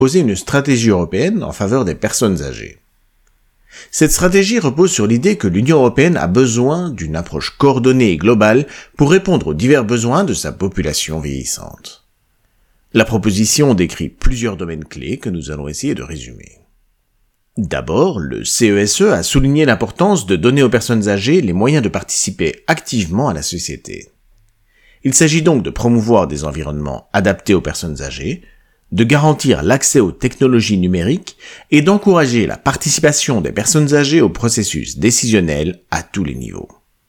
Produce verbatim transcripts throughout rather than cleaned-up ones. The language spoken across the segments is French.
proposer une stratégie européenne en faveur des personnes âgées. Cette stratégie repose sur l'idée que l'Union européenne a besoin d'une approche coordonnée et globale pour répondre aux divers besoins de sa population vieillissante. La proposition décrit plusieurs domaines clés que nous allons essayer de résumer. D'abord, le C E S E a souligné l'importance de donner aux personnes âgées les moyens de participer activement à la société. Il s'agit donc de promouvoir des environnements adaptés aux personnes âgées, de garantir l'accès aux technologies numériques et d'encourager la participation des personnes âgées au processus décisionnel à tous les niveaux.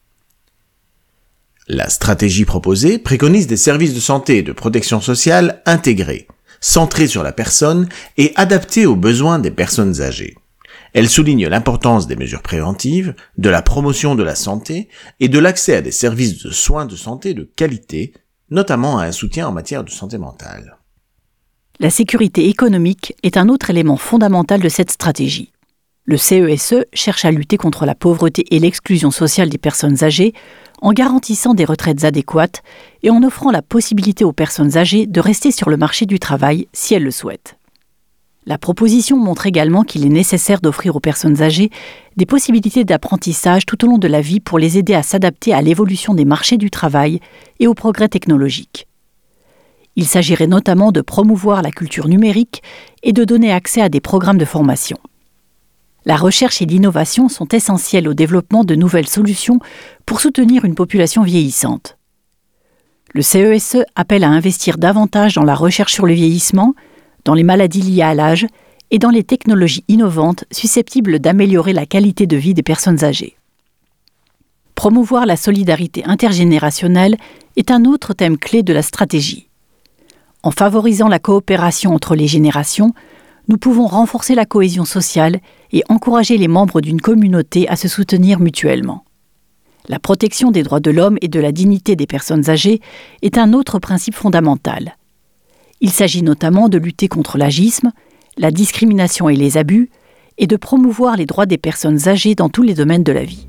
La stratégie proposée préconise des services de santé et de protection sociale intégrés, centrés sur la personne et adaptés aux besoins des personnes âgées. Elle souligne l'importance des mesures préventives, de la promotion de la santé et de l'accès à des services de soins de santé de qualité, notamment à un soutien en matière de santé mentale. La sécurité économique est un autre élément fondamental de cette stratégie. Le C E S E cherche à lutter contre la pauvreté et l'exclusion sociale des personnes âgées en garantissant des retraites adéquates et en offrant la possibilité aux personnes âgées de rester sur le marché du travail si elles le souhaitent. La proposition montre également qu'il est nécessaire d'offrir aux personnes âgées des possibilités d'apprentissage tout au long de la vie pour les aider à s'adapter à l'évolution des marchés du travail et aux progrès technologiques. Il s'agirait notamment de promouvoir la culture numérique et de donner accès à des programmes de formation. La recherche et l'innovation sont essentielles au développement de nouvelles solutions pour soutenir une population vieillissante. Le C E S E appelle à investir davantage dans la recherche sur le vieillissement, dans les maladies liées à l'âge et dans les technologies innovantes susceptibles d'améliorer la qualité de vie des personnes âgées. Promouvoir la solidarité intergénérationnelle est un autre thème clé de la stratégie. En favorisant la coopération entre les générations, nous pouvons renforcer la cohésion sociale et encourager les membres d'une communauté à se soutenir mutuellement. La protection des droits de l'homme et de la dignité des personnes âgées est un autre principe fondamental. Il s'agit notamment de lutter contre l'agisme, la discrimination et les abus, et de promouvoir les droits des personnes âgées dans tous les domaines de la vie.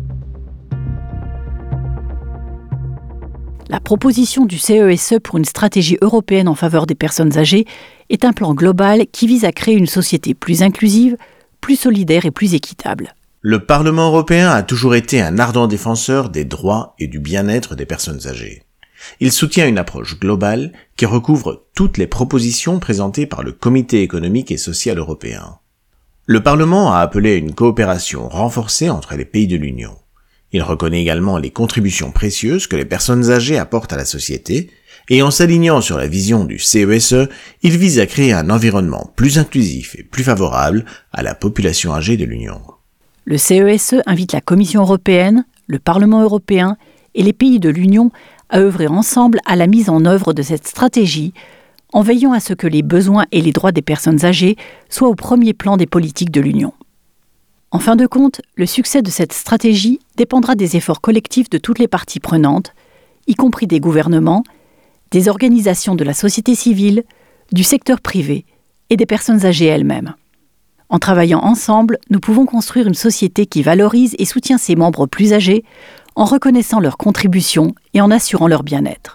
La proposition du C E S E pour une stratégie européenne en faveur des personnes âgées est un plan global qui vise à créer une société plus inclusive, plus solidaire et plus équitable. Le Parlement européen a toujours été un ardent défenseur des droits et du bien-être des personnes âgées. Il soutient une approche globale qui recouvre toutes les propositions présentées par le Comité économique et social européen. Le Parlement a appelé à une coopération renforcée entre les pays de l'Union. Il reconnaît également les contributions précieuses que les personnes âgées apportent à la société, et en s'alignant sur la vision du C E S E, il vise à créer un environnement plus inclusif et plus favorable à la population âgée de l'Union. Le C E S E invite la Commission européenne, le Parlement européen et les pays de l'Union à œuvrer ensemble à la mise en œuvre de cette stratégie, en veillant à ce que les besoins et les droits des personnes âgées soient au premier plan des politiques de l'Union. En fin de compte, le succès de cette stratégie dépendra des efforts collectifs de toutes les parties prenantes, y compris des gouvernements, des organisations de la société civile, du secteur privé et des personnes âgées elles-mêmes. En travaillant ensemble, nous pouvons construire une société qui valorise et soutient ses membres plus âgés en reconnaissant leurs contributions et en assurant leur bien-être.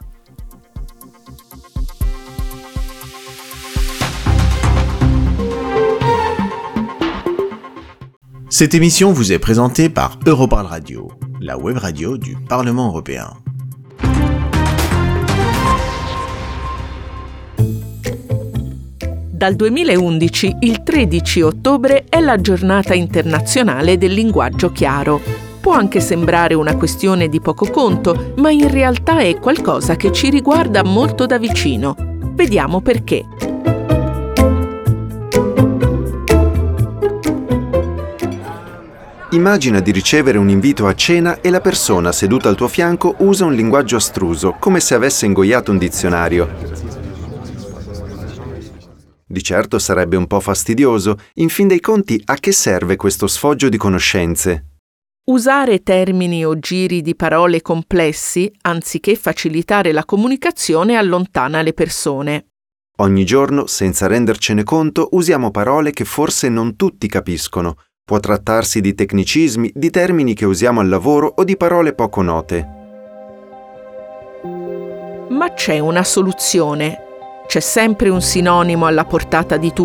Cette émission vous est présentée par Europarl Radio, la web radio du Parlement européen. Dal duemilaundici, il tredici ottobre è la giornata internazionale del linguaggio chiaro. Può anche sembrare una questione di poco conto, ma in realtà è qualcosa che ci riguarda molto da vicino. Vediamo perché. Immagina di ricevere un invito a cena e la persona seduta al tuo fianco usa un linguaggio astruso, come se avesse ingoiato un dizionario. Di certo sarebbe un po' fastidioso. In fin dei conti, a che serve questo sfoggio di conoscenze? Usare termini o giri di parole complessi, anziché facilitare la comunicazione, allontana le persone. Ogni giorno, senza rendercene conto, usiamo parole che forse non tutti capiscono. Può trattarsi di tecnicismi, di termini che usiamo al lavoro o di parole poco note. Ma c'è una soluzione. C'è sempre un sinonimo alla portata di